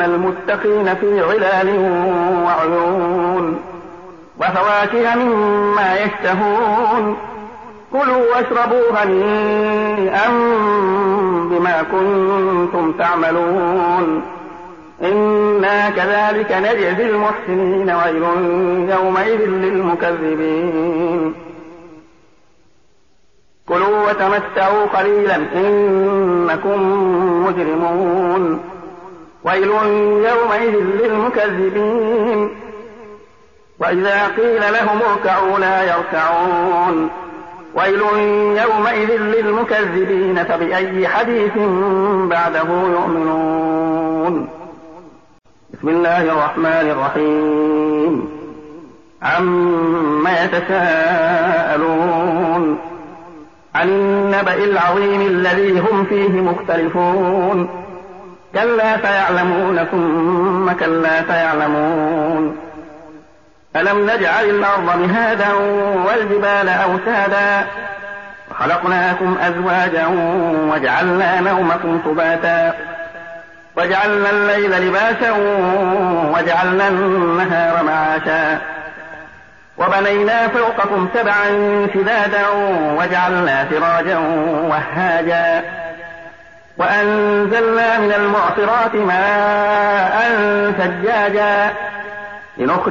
المتقين في ظلال وعيون وفواكه مما يشتهون كلوا واشربوا هنيئا بما كنتم تعملون إنا كذلك نجزي المحسنين ويل يومئذ للمكذبين كلوا وتمتعوا قليلا إنكم مجرمون ويل يومئذ للمكذبين وإذا قيل لهم اركعوا لا يركعون ويل يومئذ للمكذبين فبأي حديث بعده يؤمنون بسم الله الرحمن الرحيم عما يتساءلون عن النبأ العظيم الذي هم فيه مختلفون كلا سيعلمون ثم كلا سيعلمون ألم نجعل الأرض مهادا والجبال أوتادا وخلقناكم أزواجا وجعلنا نومكم سباتا وجعلنا الليل لباسا وجعلنا النهار معاشا وبنينا فوقكم سبعا شدادا وجعلنا سراجا وهاجا وأنزلنا من المعصرات ماء ثجاجا لنخرج